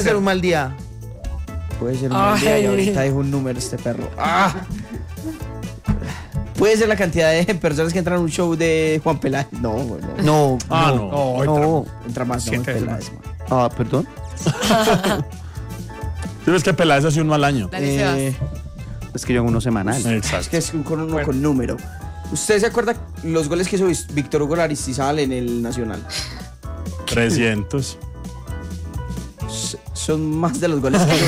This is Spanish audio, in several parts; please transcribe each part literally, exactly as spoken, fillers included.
ser un mal día. Puede ser un mal día y ahorita dijo un número este perro. Ah. Puede ser la cantidad de personas que entran a un show de Juan Peláez. No, no. No, Ah, no. no. No, no. Entra más no, Siete Peláez, man. Ah, perdón. ¿Tú ves que Peláez hace uno al año? Dale, Eh, Sebas. Es que yo hago uno semanal. es Exacto. que es con uno con número. ¿Usted se acuerda los goles que hizo Víctor Hugo Laristizabal en el Nacional? trescientos. S- Son más de los goles que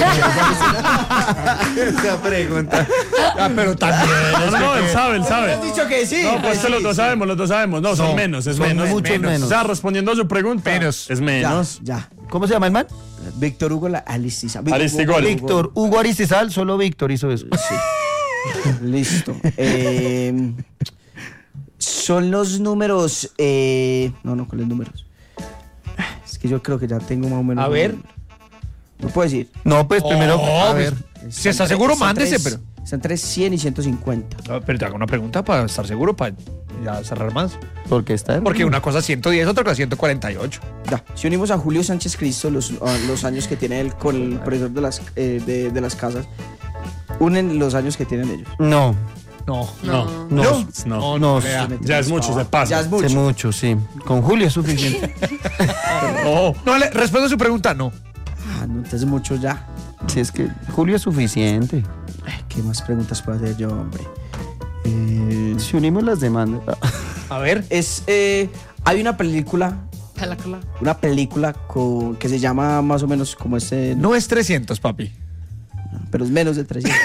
Esa pregunta. Ah, pero también. No, no, no, él sabe, él sabe. Has dicho que sí. No, pues que los dos sabemos, los dos sabemos. No, son No, menos, es son menos. muchos menos. O sea, respondiendo a su pregunta. Menos. Es Ya, menos. ya. ¿Cómo se llama el man? Víctor Hugo Laristizabal. Aristigol. Víctor Hugo Aristizal, solo Víctor hizo eso. Sí. Listo. Eh, son los números. Eh, no, no, con los números. Es que yo creo que ya tengo más o menos. A un ver. número. No puedo decir. No, pues primero. Oh, a ver. Si está seguro, Están mándese, tres- pero. Están entre cien y ciento cincuenta. No, pero te hago una pregunta para estar seguro, para ya cerrar más. Porque está. Porque una cosa ciento diez, otra cosa ciento cuarenta y ocho. Ya. Si unimos a Julio Sánchez Cristo, los, a los años que tiene él con el profesor de las, eh, de, de las casas, unen los años que tienen ellos. No. No. No. No. No. No. No. vea. Ya es mucho, se pasa. Ya es mucho. Sé mucho, sí. Con Julio es suficiente. No. No, le respondo a su pregunta, no. Ah, no, entonces mucho ya. Sí, es que Julio es suficiente. Ay, ¿qué más preguntas puedo hacer yo, hombre? Eh, Si unimos las demandas. A ver. es, eh, hay una película, Película. una película con, que se llama más o menos como este, No es trescientos, papi. pero es menos de trescientos.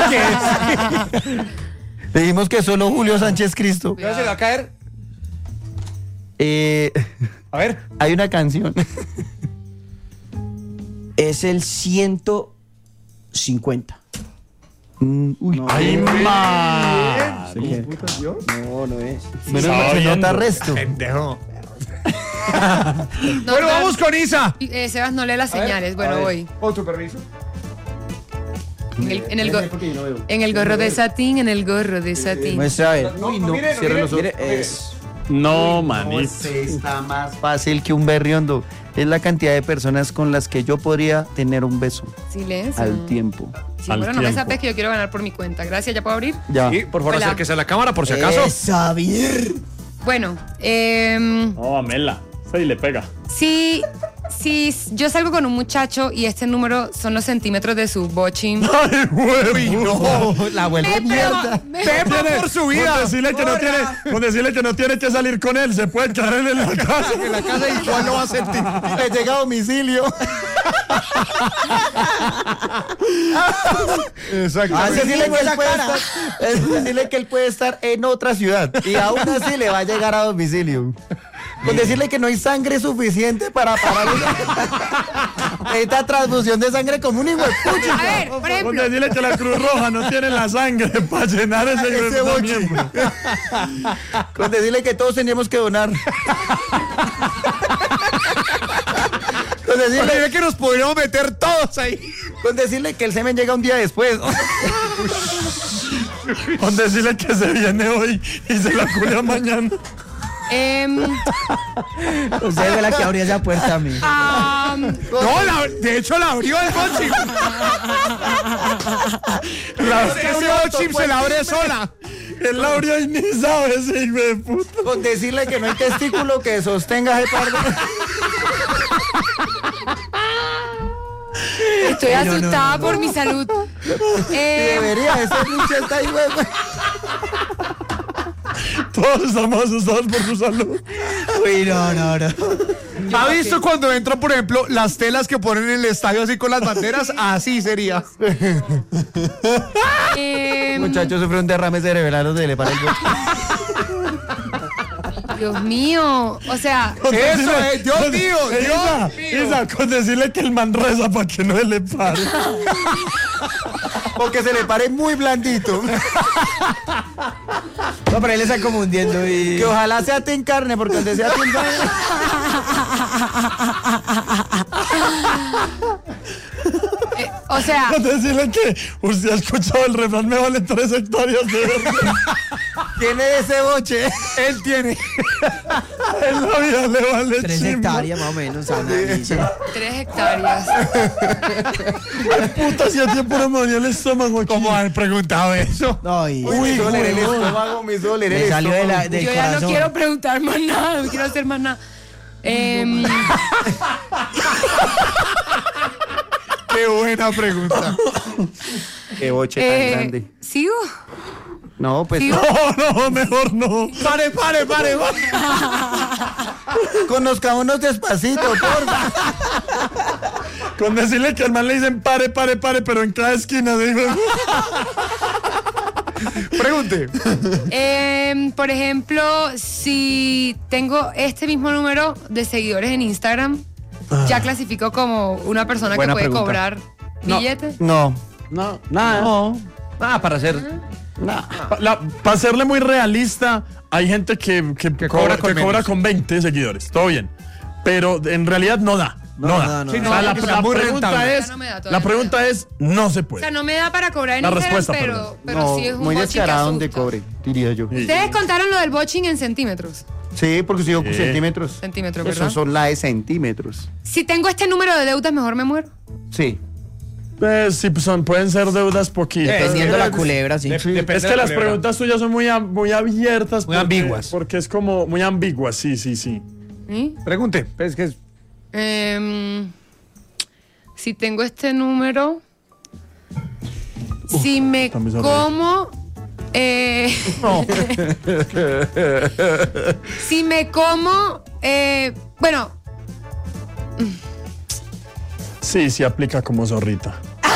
Le dijimos que solo Julio Sánchez Cristo. ¿Qué se le va a caer? Eh, A ver. hay una canción. Es el ciento cincuenta. Mm, Uy, No. ¡Ay, man! Sí, que- No, no es. menos Estaba mal se viendo. nota resto. Pendejo. No, Bueno, no, vamos con Isa. eh, Sebas no lee las A ver, señales. a Bueno, ver. voy. Con tu permiso. En el, en el go- en el gorro de satín, en el gorro de satín. Muestra a ver. Uy, no. Mire, Cierra los ojos. Mire, es. No, manito. Está más fácil que un berriondo. Es la cantidad de personas con las que yo podría tener un beso Silencio. al tiempo. Sí, Al bueno, no me tiempo. sapes que yo quiero ganar por mi cuenta. Gracias, ¿ya puedo abrir? Ya. Sí, por favor, Hola. acérquese a la cámara por si acaso. Es Javier. Bueno, eh, No, Amela. Sí, le pega. si, si yo salgo con un muchacho y este número son los centímetros de su bochín. ¡Ay, güey! No, la vuelve Me mierda. pego- me- Tema por su vida. Con decirle, que no tiene, con decirle que no tiene que salir con él, se puede quedar en la casa. En la casa y cuál lo va a sentir. Le llega a domicilio. Exacto. Es decirle, que él esa puede cara. estar, es decirle que él puede estar en otra ciudad y aún así le va a llegar a domicilio. Con decirle que no hay sangre suficiente para parar esta transfusión de sangre como un hijo de pucha. A ver, por Con ejemplo, decirle que la Cruz Roja no tiene la sangre para llenar ese, Ese ese boche. miembro. Con decirle que todos teníamos que donar. Con decirle, Oye, que nos podríamos meter todos ahí. con decirle que el semen llega un día después. Con decirle que se viene hoy y se la culia mañana. em, Usted ve la que abría esa puerta a mí. am, No, la- de hecho la abrió el bochim. La ese bochim se la abre sola. El Lauria y ni sabe ese hijo de puta. Con decirle que no hay testículo que sostenga ese par de... estoy asustada por mi salud. Em, Debería de ser mucha esta hijo de... Todos estamos asustados por su salud. Uy, no, no, no. ¿Ha visto cuando entran, por ejemplo, las telas que ponen en el estadio así con las banderas? Así sería. em, Muchacho sufre un derrame cerebral donde le para el boche. Dios mío, o sea, Eso es, Dios Con- mío, Eh, Isa, Dios mío. Isa, con decirle que el man reza para que no se le pare. O que se le pare muy blandito. No, pero él está como hundiendo y. Que ojalá sea ten carne, porque donde sea ten carne. eh, o sea, Con decirle que usted ha escuchado el refrán, me valen tres hectáreas de verdad. Tiene ese boche. Él tiene. En la vida le vale Tres chimba. hectáreas más o menos. Ana dice. Tres hectáreas. Puta, si a ti por amonía el estómago aquí. ¿Cómo han preguntado eso? No, y Uy, me duele el estómago, me duele el me salió de estómago. la, del Yo ya corazón. no quiero preguntar más nada, no quiero hacer más nada. Em, Qué buena pregunta. Qué boche tan eh, grande. ¿Sigo? No, pues ¿Sigo? No, no, mejor no. Pare, pare, pare, pare. conozcámonos despacito, porfa. Con decirle que al man le dicen pare, pare, pare, pero en cada esquina, digo. Pregunte. Em, por ejemplo, si tengo este mismo número de seguidores en Instagram, ¿ya clasifico como una persona Buena que puede pregunta. cobrar No. billetes? No, No, nada. no, Ah, para hacer. Para serle muy realista, hay gente que, que, Que cobra, cobra con que cobra menos. con veinte seguidores. Todo bien. Pero en realidad no da. No, No, da. no, no, Sí, no. no, O sea, la, porque está la muy pregunta rentable. es, Ya no me da, todavía la no me pregunta da. es, no se O puede. sea, no me da para cobrar en La Instagram, respuesta, pero, perdón. pero no, sí es un muy botching que descarado donde asusta. cobre, diría yo. Sí. Ustedes contaron lo del botching en centímetros. Sí, porque si yo Sí. centímetros. Centímetros, ¿verdad? Esos son la de centímetros. Si tengo este número de deudas, mejor me muero. Sí. Pues, sí, pues, son, pueden ser deudas poquitas. Dependiendo Eh, la culebra, sí. De- depende Es de que la las culebra. preguntas tuyas son muy, am- muy abiertas. Muy porque- ambiguas. Porque es como muy ambiguas, sí, sí, sí. ¿Sí? Pregunte. Es que es- Em, si tengo este número, si me está muy sonriente. como, eh, si me como, eh, bueno, Sí, sí aplica como zorrita.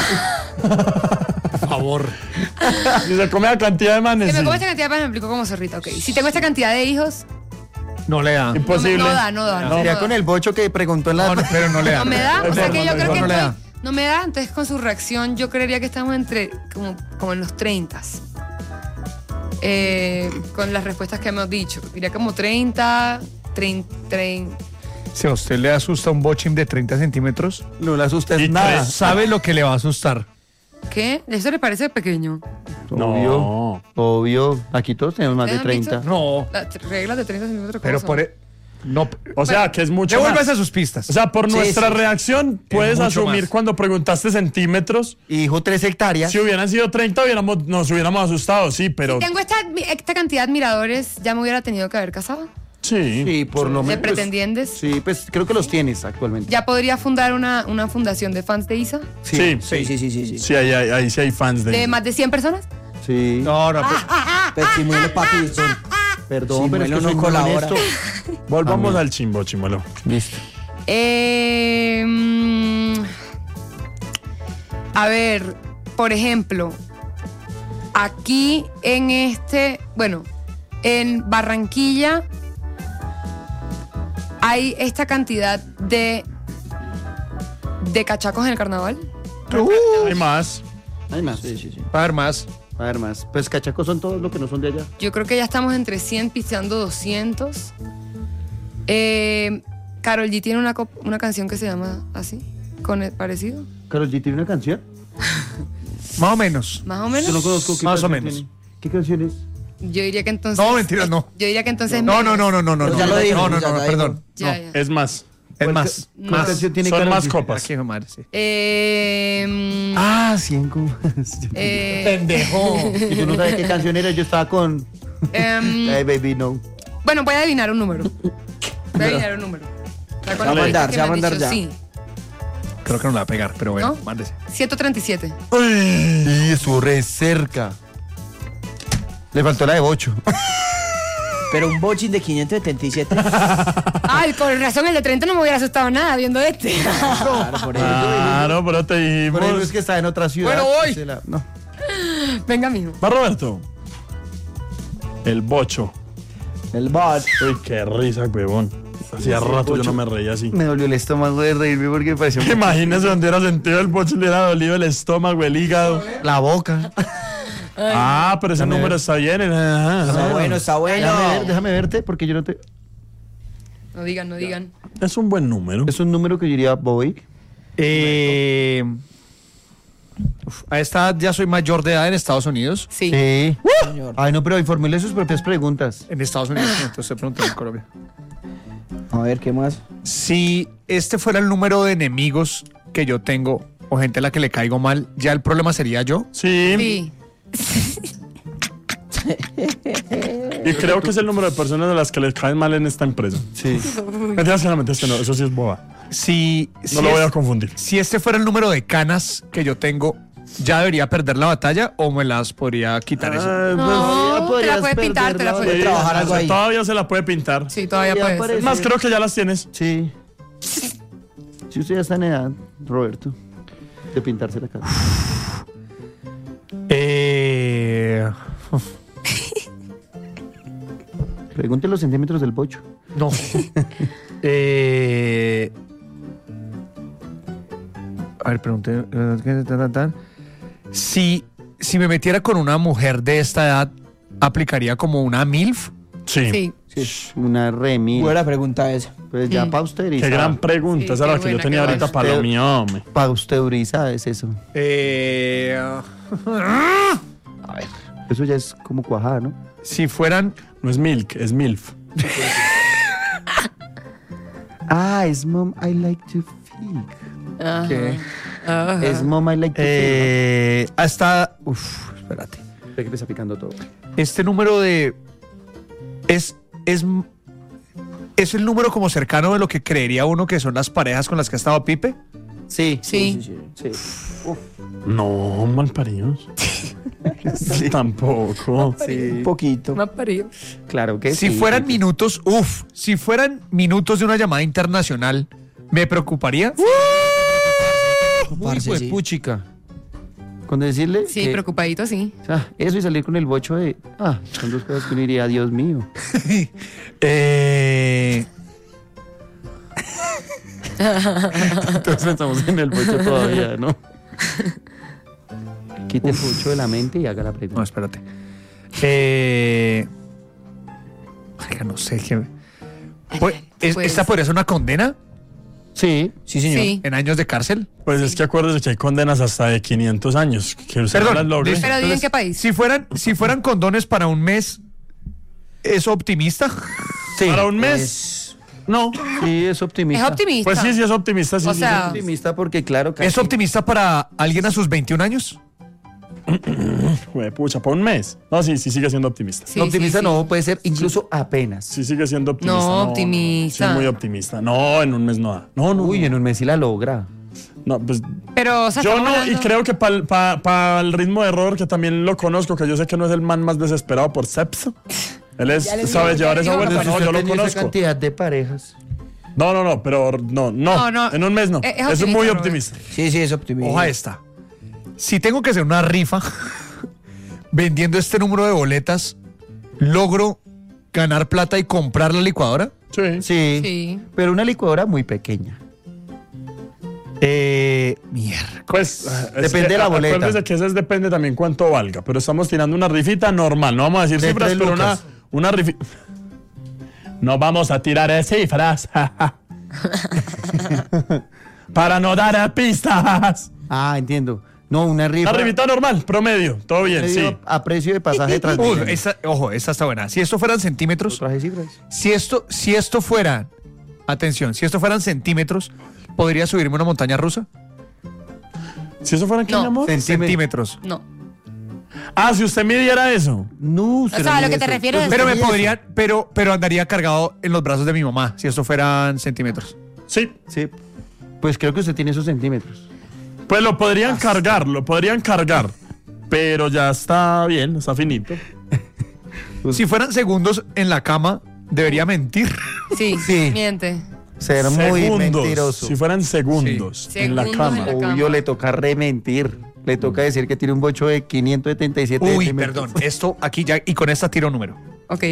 por favor. Si se come la cantidad de manes, si me sí. como esta cantidad, pues me explico como zorrita, ok. Si tengo esta cantidad de hijos, No le da. no, me- Imposible. no da, no da. No, Sería no con da. el bocho que preguntó en la... No, no, pero no le da. No me da, o sea No, que no, yo no, creo no, que no le estoy- da. no me da, entonces con su reacción yo creería que estamos entre, como, como en los treinta. Eh, con las respuestas que hemos dicho, diría como treinta, treinta, treinta. Si a usted le asusta un bochín de treinta centímetros, No le asustes Y nada. tres. sabe lo que le va a asustar. ¿Qué? ¿Eso le parece pequeño? Obvio. No. Obvio. Aquí todos tenemos más de ¿Han treinta. visto? No, Las reglas de treinta centímetros. ¿cómo pero son? por... e- No, O sea, que es mucho devuélvase más. a sus pistas. O sea, por Sí, nuestra sí. reacción, puedes mucho asumir más. cuando preguntaste centímetros. Y dijo tres hectáreas. Si hubieran sido treinta, hubiéramos, nos hubiéramos asustado, sí, pero. Si tengo esta, esta cantidad de admiradores, ya me hubiera tenido que haber casado. Sí. Sí, por lo De menos. pretendientes. Sí, pues creo que los tienes actualmente. Ya podría fundar una, una fundación de fans de Isa. Sí. Sí, sí, sí, sí. sí. Sí, ahí, ahí, ahí sí hay fans de. De más de cien personas. Sí. No, no, pues, Pero Chimuelo, papi, son- Perdón, Sí, pero es que Muelo soy no muy colabora. honesto. Volvamos al chimbo, chimuelo. Listo. Eh, mm, a ver, por ejemplo, aquí en este, bueno, en Barranquilla hay esta cantidad de de cachacos en el carnaval. Hay más. Hay más. Sí, sí, sí. va a haber más. A ver más. Pues cachacos son todos los que no son de allá. Yo creo que ya estamos entre cien pisteando doscientos. Eh, Karol G tiene una, co- una canción que se llama así, con el parecido, Karol G tiene una canción. Más o menos. más o menos. Yo no conozco qué Más o canción menos. tiene. ¿Qué canción es? Yo diría que entonces. No, mentira, no. Yo diría que entonces. No, no, no, no, no, no. Pero no, ya lo no, dijo, no, no, ya no, lo perdón. Ya, No, ya. Es más. es ¿Cuál más. ca- ¿Cuál Más. canción tiene Son Karol más G? copas. Aquí, hijo de madre, sí. Eh, mm, Ah, cien copas. eh, Pendejo. Si tú no sabes qué canción era, yo estaba con. em, Hey, baby, no. bueno, voy a adivinar un número. Voy a adivinar un número. O sea, con Se va a las mandar, que se va a me han mandar dicho, ya. Sí, Creo que no la va a pegar, pero bueno, ¿No? mándese. ciento treinta y siete. Y estuvo re cerca. Le faltó la de ocho. Pero un bochín de quinientos setenta y siete. Ay, con razón, el de treinta no me hubiera asustado nada viendo este. Claro, por eso. Claro, pero te dijimos. Por eso es que está en otra ciudad. Bueno, voy. Se la- No. Venga, mijo. Va Roberto. El bocho. El bot. Uy, qué risa, huevón. Hacía rato yo no me reía así. Me dolió el estómago de reírme porque me pareció Imagínese donde hubiera sentido el bocho, le hubiera dolido el estómago, el hígado. la boca. Ah, pero ese Déjame número ver. está bien. Ajá, Está ajá. bueno, está bueno. Déjame, ver, déjame verte porque yo no te. No digan, no digan. Es un buen número. Es un número que yo diría Bobby. Eh, uf, a esta edad ya soy mayor de edad en Estados Unidos. Sí. Sí. Señor. Ay, no, pero formule sus propias preguntas. En Estados Unidos, entonces estoy preguntando en Colombia. A ver, ¿qué más? Si este fuera el número de enemigos que yo tengo o gente a la que le caigo mal, ¿ya el problema sería yo? Sí. Sí. Y creo que es el número de personas a las que les caen mal en esta empresa. Sí. Mentiras, solamente este no, eso sí es boba. Si, No si lo voy es- a confundir. Si este fuera el número de canas que yo tengo, ¿ya debería perder la batalla o me las podría quitar eso? Ah, No, te la podrías puedes pintar, te la perderla, pues, puedes. sí, trabajar algo ahí. Todavía se la puede pintar. Sí, todavía Ya puedes. aparece. Más creo que ya las tienes. Sí. Si usted ya está en edad, Roberto, de pintarse la cara. Eh, Pregunte los centímetros del bocho. no. eh, a ver, pregunté. eh, tan, tan, tan. Si, si me metiera con una mujer de esta edad, ¿aplicaría como una MILF? Sí. Sí. Sí. Una remi. Buena pregunta esa. Pues ya Mm. pausterizada. Qué gran pregunta. Sí, Esa era qué la que yo buena, tenía qué ahorita buena. para lo mío, hombre. Pausterizada es eso. Eh, A ver. Eso ya es como cuajada, ¿no? si fueran. No es milk, es milf. Ah, es mom I like to feel. Ajá. ¿Qué? Ajá. Es mom I like to Eh, hasta. Uf, espérate. feel. Ve que le está picando todo. Este número de. Es. Es. ¿Es el número como cercano de lo que creería uno que son las parejas con las que ha estado Pipe? Sí. Sí. Sí. No, mal paridos. Tampoco. Sí. Un poquito. Más parido. Claro que Si sí. fueran minutos, uff, si fueran minutos de una llamada internacional, ¿me preocuparía? Uy, Parce, pues, sí. puchica. Con decirle. Sí, que- preocupadito, sí. Ah, eso y salir con el bocho de. Ah, son dos cosas que uno diría, Dios mío. eh, Entonces estamos en el bocho todavía, ¿no? Quite el bocho de la mente y haga la no, pregunta. espérate. Eh, oiga, no sé qué. Pues, ¿es- Pues- ¿Esta podría ser una condena Sí. Sí, señor. Sí. en años de cárcel? Pues es que acuérdese que hay condenas hasta de quinientos años. Que usted no las Perdón, logre. listo. Pero di en Entonces, qué país. Si fueran, si fueran condones para un mes, ¿es optimista? Sí. Para un mes. Es- No. Sí, es optimista. Es optimista. Pues sí, sí es optimista. Sí, O sí, sea- sí. Optimista porque, claro, ¿Es optimista para alguien a sus veintiún años? Jue pucha, para un mes. No, sí, sí sigue siendo optimista. Sí, optimista sí, sí. no, puede ser incluso apenas. Sí sigue siendo optimista. No, optimista. Sí, muy optimista. No, en un mes no da. No, no. Uy, en un mes sí la logra. No, pues Pero, o sea, yo estamos no, y hablando- creo que para pa, pa el ritmo de error, que también lo conozco, que yo sé que no es el man más desesperado por sexo. Él es, Ya les sabe digo, llevar ya esa les vuelta. digo, No, Usted yo lo tenía esa conozco. cantidad de parejas. No, no, no, pero no, no, No, no, en un mes no. es- es Es, optimista, muy Robert. optimista. Sí, sí, es optimista. Oja esta. Si tengo que hacer una rifa vendiendo este número de boletas, ¿logro ganar plata y comprar la licuadora? Sí. Sí. Sí. Pero una licuadora muy pequeña. Eh, mierda. Pues eh, es Depende que, de la boleta. Acuérdese que eso es- depende también cuánto valga, pero estamos tirando una rifita normal, no vamos a decir De cifras, tres pero una, lucas. una rifita. No vamos a tirar eh, cifras. Para no dar pistas. Ah, entiendo. No, una rifa. Una rifita normal, promedio, todo bien, medio sí. a precio de pasaje de Uy, transmisión. esta- ojo, esta está buena. Si esto fueran centímetros, Traje cifras. si esto, si esto fuera, atención, si esto fueran centímetros, ¿podría subirme una montaña rusa? Si eso fuera aquí, No. mi amor. Centímetros. Centímetros. No. Ah, si usted midiera eso. No, O sea, a lo que te refieres es- Pero me podrían, pero, pero andaría cargado en los brazos de mi mamá, si esto fueran centímetros. Sí. Sí. Pues creo que usted tiene esos centímetros. Pues lo podrían cargar, lo podrían cargar. Pero ya está bien, está finito. Si fueran segundos en la cama, debería mentir. Sí. Sí. Miente. Ser muy Segundos, mentiroso. Si fueran segundos Sí. en la Segundos cama. en la cama. Obvio, le toca rementir. Le toca decir que tiene un bocho de quinientos setenta y siete Uy, centímetros. perdón, esto aquí ya, y con esta tiro número. Ok.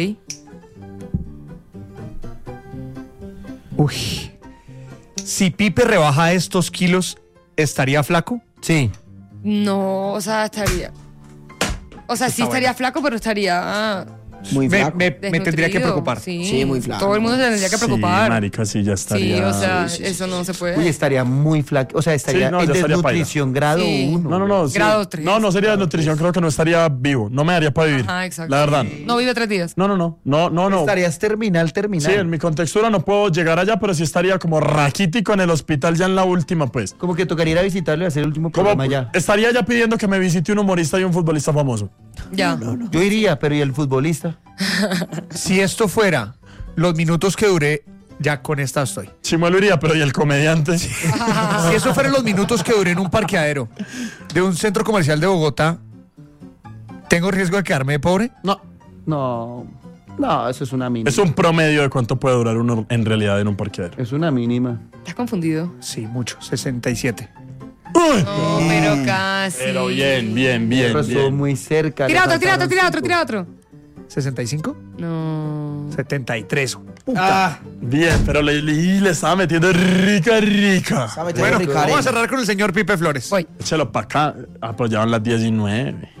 Uy. Si Pipe rebaja estos kilos, ¿estaría flaco? Sí. No, o sea, estaría. O sea, sí Está estaría bueno. flaco, pero estaría. ah, Muy me, flaco. me- me tendría que Desnutrido, preocupar. Sí, Sí, muy flaco. Todo el mundo se tendría que preocupar. Sí, marica, sí, ya estaría. Sí, o sea, Sí, sí, sí. eso no se puede. Uy, estaría muy flaco. O sea, estaría Sí, no, en ya estaría desnutrición grado Sí. uno. No, no, no. sí. Grado tres. No, no sería nutrición, creo que no estaría vivo. No me daría para vivir. Ajá, exacto. La verdad. No vive tres días. No, no, no. No, no, no. Estarías terminal, terminal. Sí, en mi contextura no puedo llegar allá, pero sí estaría como raquítico en el hospital ya en la última, pues. Como que tocaría ir a visitarlo y hacer el último Como programa ya. estaría ya pidiendo que me visite un humorista y un futbolista famoso. Ya. Yo iría, pero ¿y el futbolista? Si esto fuera los minutos que duré, ya con esta estoy. Chimuelo iría, pero ¿y el comediante? Si eso fueran los minutos que duré en un parqueadero de un centro comercial de Bogotá, ¿tengo riesgo de quedarme de pobre? No. No. No, eso es una mínima. Es un promedio de cuánto puede durar uno en realidad en un parqueadero. Es una mínima. ¿Estás confundido? Sí, mucho, sesenta y siete. Uy. No, pero casi. Pero bien, bien, bien, Pero estuvo bien. muy cerca. Tira le otro, tira otro, faltaron tira otro, cinco. tira otro. ¿sesenta y cinco? No. setenta y tres. Ah, Bien, pero le, le, le estaba metiendo rica, rica. está metiendo Bueno, Ricardo. vamos a cerrar con el señor Pipe Flores. Voy. Échalo para acá. Apoyaban las diecinueve.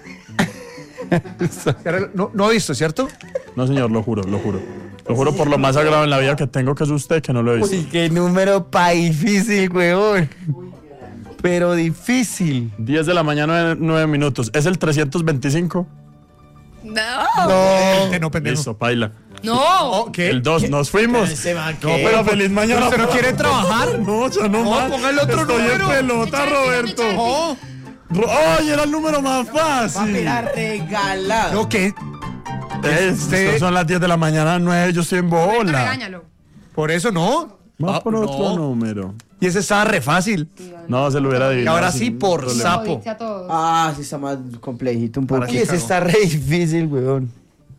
No, no ha visto, ¿cierto? No, señor, lo juro, lo juro. Lo juro por lo más sagrado en la vida que tengo, que es usted, que no lo he visto. Uy, qué número pa' difícil, weón. Pero difícil. diez de la mañana, nueve minutos. ¿Es el trescientos veinticinco? No. No, no, pendejo. Listo, paila. No. ¿Qué? El dos, nos fuimos. Ese man, No, ¿qué? pero feliz mañana. ¿Usted no quiere trabajar? No, ya no, No, más. ponga el otro Estoy número. en pelota, Roberto. No, Ro- ¡Ay, era el número más fácil! Era regalado. no, ¿qué? Este, Estos son las diez de la mañana, nueve, yo estoy en bola. Regáñalo. Por eso no. Vamos Ah, por no. otro número. Y ese estaba re fácil. No, se lo hubiera Y adivinado. ahora sin sí, por problema. sapo. Jodiste a todos. Ah, sí está más complejito un poco. Para Uy, ese está re difícil, weón.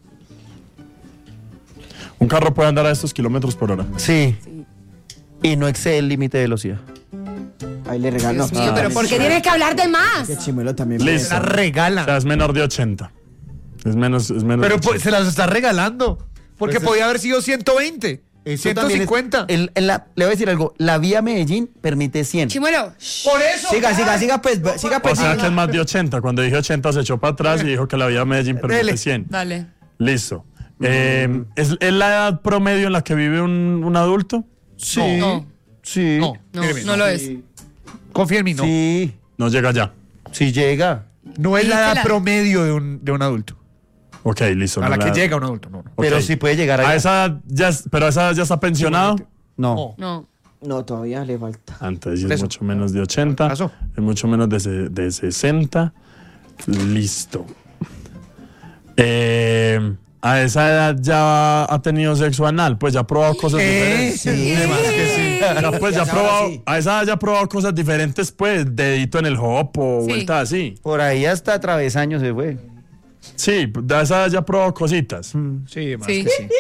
Un carro puede andar a estos kilómetros por hora. Sí. Y no excede el límite de velocidad. Ahí le regalo. Dios mío, pero ¿por qué tienes que hablar de más? Que Chimuelo también. Listo. La O regala. sea, es menor de ochenta. Es menos, es menos Pero de pues, ochenta. se las está regalando. Porque Pues es- podía haber sido ciento veinte. Eso ciento también es- cincuenta. el- en la- le voy a decir algo. La vía Medellín permite cien. Chimuelo. Por eso. Siga, siga, siga, pues, siga, O pues. sea que es más de ochenta. Cuando dije ochenta se echó para atrás y dijo que la vía Medellín permite Dele. cien. Dale. Listo. Eh, ¿es, es la edad promedio en la que vive un, un adulto? Sí. No. Sí. No, No, míreme, no lo es. Confía en mí, no. Sí. No llega ya. Sí llega. No es la Dijiste edad la- promedio de un, de un adulto. Ok, listo. A no la que edad- llega un adulto, no. no. Ok. Pero sí puede llegar A a esa edad ya, es- pero a esa edad ya está pensionado. No. No. No, todavía le falta. Antes Por es eso. mucho menos de ochenta. Pasó. Es mucho menos de, se- de sesenta. Listo. Eh, a esa edad ya ha tenido sexo anal, pues ya ha probado cosas diferentes. Sí, además que sí. Ya, pues ya ha Ya ahora probado, sí. a esa edad ya ha probado cosas diferentes, pues, dedito en el hop o Sí. vuelta así. Por ahí hasta travesaños se fue. Sí, de esa edad ya ha probado cositas. Sí, más Sí. que sí.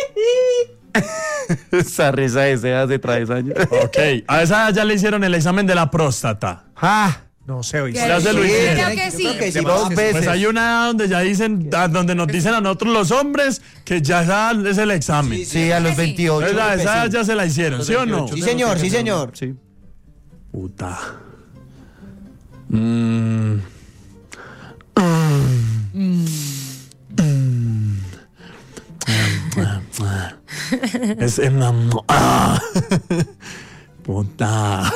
Esa risa de sedas de travesaños. Ok, a esa edad ya le hicieron el examen de la próstata. ¡Ah! No sé, oíste. Ya se lo Sí, hicieron. creo que Yo sí. creo que sí. Dos va. veces. Pues hay una edad donde ya dicen, a- donde nos dicen a nosotros los hombres que ya esa es el examen. Sí, a los Sí. veintiocho. Entonces, a esa edad ya se la hicieron, ¿sí o no? Sí, señor, sí, señor. Sí. Puta. Mm. Es en la... Ah. Puta.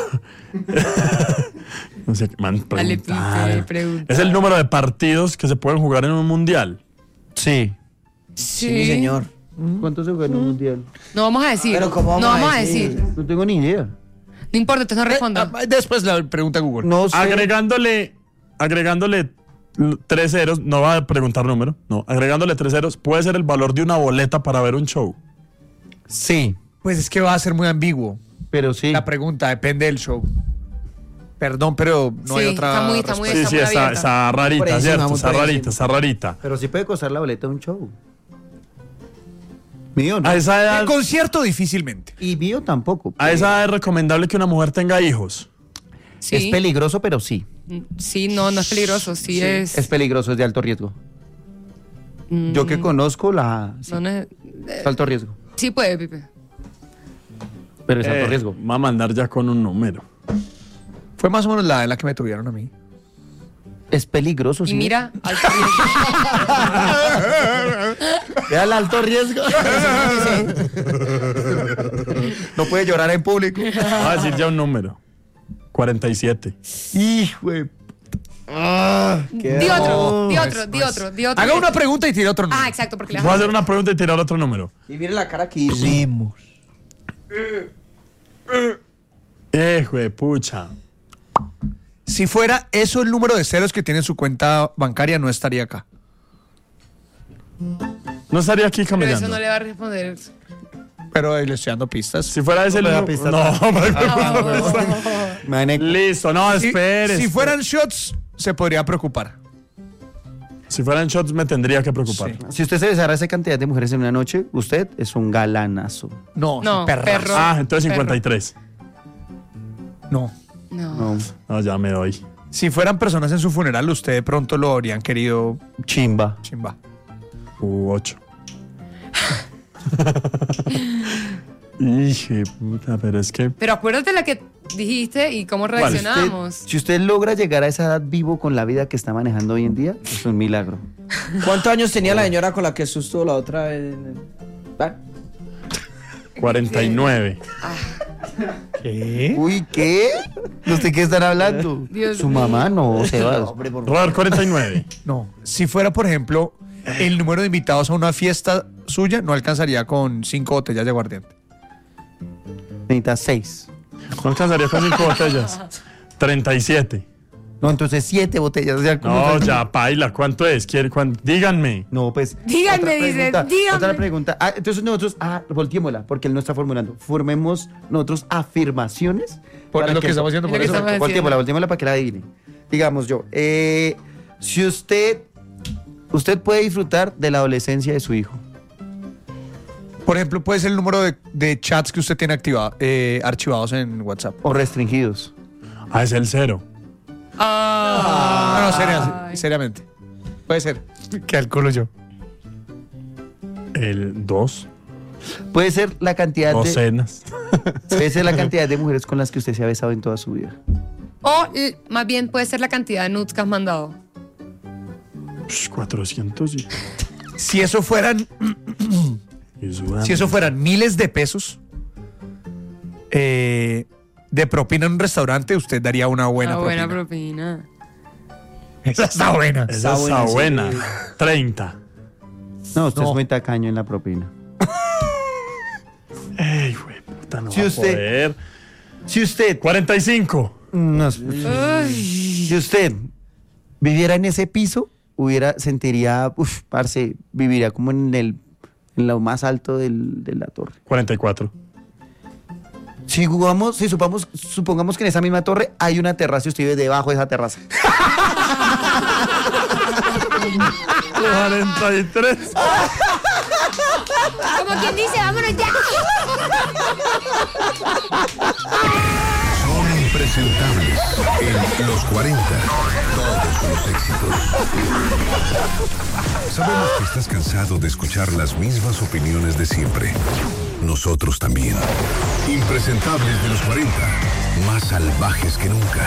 No sé qué man Dale, preguntar. Pipe, pregunta. Es el número de partidos que se pueden jugar en un mundial. Sí. Sí, señor. ¿Cuántos se juegan en un mundial? No vamos a decir. Pero ¿cómo vamos no a vamos a decir? decir. No tengo ni idea. No importa, entonces no responda. Ah, Después la pregunta a Google. No sé. Agregándole, agregándole l- tres ceros, no va a preguntar número, no, agregándole tres ceros, puede ser el valor de una boleta para ver un show. Sí, Pues es que va a ser muy ambiguo. pero sí. La pregunta depende del show. Perdón, pero no hay Sí, otra. está muy- está muy- respuesta. Sí, sí, muy está, abierta. está Por rarita, encima, ¿cierto? muy Está por rarita, encima. está rarita. Pero sí puede costar la boleta de un show. Mío no. A esa edad, El concierto difícilmente. Y mío tampoco. a esa edad es recomendable que una mujer tenga hijos. Sí. Es peligroso, pero sí. Sí, no, no es peligroso. Sí, es. Es peligroso, es de alto riesgo. Yo que conozco la... Sí, no, no es- es alto riesgo. sí puede, Pipe. Pero es Eh, alto riesgo. Va a mandar ya con un número. Fue más o menos la en la que me tuvieron a mí. Es peligroso, Y sí. mira, alto riesgo. Vea el alto riesgo. No puede llorar en público. Voy a decir ya un número. cuarenta y siete. Hijo de... Di otro, di No, otro, es- di no es- otro, di otro. Haga una pregunta y tire otro número. Ah, exacto, porque le Voy a hacer una pregunta y tirar otro número. Y mire la cara aquí. Vemos. Hijo de pucha. Si fuera eso el número de ceros que tiene en su cuenta bancaria, no estaría acá. No estaría aquí Pero eso caminando. no le va a responder. Pero ahí le estoy dando pistas. Si fuera ese No el me da número. pista. No, Imagínate. listo, no, Si- espere. Si fueran shots, se podría preocupar. Si fueran shots, me tendría que preocupar. Sí. Si usted se besara a esa cantidad de mujeres en una noche, usted es un galanazo. No, No, perra. perro. Ah, entonces cincuenta y tres. No. No. No. No, ya me doy. Si fueran personas en su funeral, usted de pronto lo habrían querido Chimba. chimba. U ocho. Hijo de puta, pero es que. Pero acuérdate la que dijiste y cómo ¿Cuál? reaccionamos. Si usted logra llegar a esa edad vivo con la vida que está manejando hoy en día, es un milagro. ¿Cuántos años tenía la señora con la que asustó la otra vez? ¿Ah? cuarenta y nueve. ¿Qué? Uy, ¿qué? ¿No sé qué están hablando? Dios Su mío. mamá no, Sebas. Hombre, por Robert, cuarenta y nueve. No. Si fuera, por ejemplo, el número de invitados a una fiesta suya, no alcanzaría con cinco botellas de aguardiente. Necesita seis. No alcanzaría con cinco botellas. treinta y siete. No, entonces siete botellas. O sea, ¿cómo No, está? ya, paila. ¿Cuánto es? ¿Quiere, cuán- Díganme. No, pues. Díganme, otra dice, pregunta, díganme. Otra pregunta. Ah, entonces nosotros, ah, volteémosla, porque él no está formulando. Formemos nosotros afirmaciones. Por para lo que estamos haciendo, Es por lo que eso. estamos haciendo. Volteémosla, volteémosla para que la adivine. Digamos yo, eh, si usted, usted puede disfrutar de la adolescencia de su hijo. Por ejemplo, puede ser el número de, de chats que usted tiene activado, eh, archivados en WhatsApp. O restringidos. Ah, es el cero. Ah. No, no, seria- seriamente. Puede ser. Que al culo yo. El dos. Puede ser la cantidad de, Docenas. puede ser la cantidad de mujeres con las que usted se ha besado en toda su vida. O l- más bien puede ser la cantidad de nudes que has mandado. Ush, cuatrocientos. y- Si eso fueran, y sudando. si eso fueran miles de pesos eh, de propina en un restaurante, usted daría una buena Una buena propina. propina. Esa está buena. Esa Está está buena, buena. sí. treinta. No, usted No. es muy tacaño en la propina. Ey, güey, puta, no Si va a usted- poder. Si usted, cuarenta y cinco. no, Uy. si usted viviera en ese piso, hubiera, sentiría, uff, parce, viviría como en el, en lo más alto del- de la torre. cuarenta y cuatro. Si jugamos, si supamos, supongamos que en esa misma torre hay una terraza y usted vive debajo de esa terraza. cuarenta y tres. Como quien dice, vámonos ya. Son impresentables en Los cuarenta. Todos los éxitos. Sabemos que estás cansado de escuchar las mismas opiniones de siempre. Nosotros también. Impresentables de Los cuarenta. Más salvajes que nunca.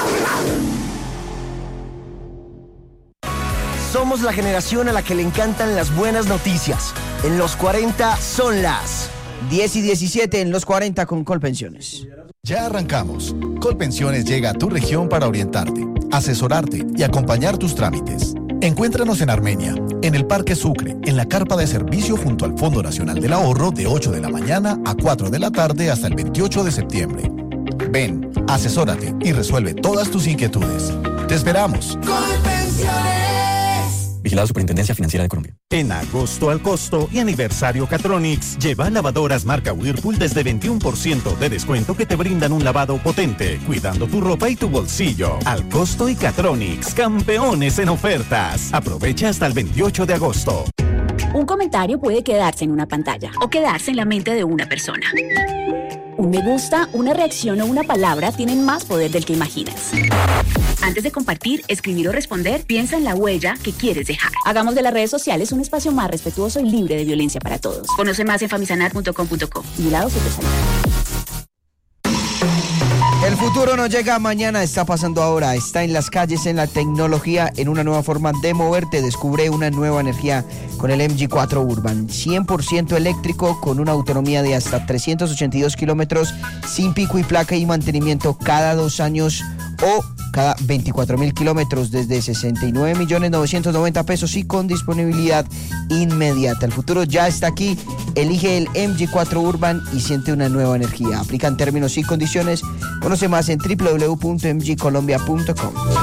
Somos la generación a la que le encantan las buenas noticias. En los cuarenta son las. diez y diecisiete en los cuarenta con Colpensiones. Ya arrancamos. Colpensiones llega a tu región para orientarte, asesorarte y acompañar tus trámites. Encuéntranos en Armenia, en el Parque Sucre, en la carpa de servicio junto al Fondo Nacional del Ahorro de ocho de la mañana a cuatro de la tarde hasta el veintiocho de septiembre. Ven, asesórate y resuelve todas tus inquietudes. Te esperamos. Vigilado Superintendencia Financiera de Colombia. En agosto al costo y aniversario Catronics, lleva lavadoras marca Whirlpool desde veintiuno por ciento de descuento que te brindan un lavado potente, cuidando tu ropa y tu bolsillo. Al costo y Catronics, campeones en ofertas. Aprovecha hasta el veintiocho de agosto. Un comentario puede quedarse en una pantalla o quedarse en la mente de una persona. Un me gusta, una reacción o una palabra tienen más poder del que imaginas. Antes de compartir, escribir o responder, piensa en la huella que quieres dejar. Hagamos de las redes sociales un espacio más respetuoso y libre de violencia para todos. Conoce más en famisanar punto com punto co. Vigilado Supersalud. El futuro no llega mañana, está pasando ahora, está en las calles, en la tecnología, en una nueva forma de moverte. Descubre una nueva energía con el M G cuatro Urban, cien por ciento eléctrico con una autonomía de hasta trescientos ochenta y dos kilómetros, sin pico y placa y mantenimiento cada dos años o cada veinticuatro mil kilómetros desde sesenta y nueve millones novecientos noventa pesos y con disponibilidad inmediata. El futuro ya está aquí. Elige el M G cuatro Urban y siente una nueva energía. Aplican términos y condiciones. Conoce más en w w w punto m g colombia punto com.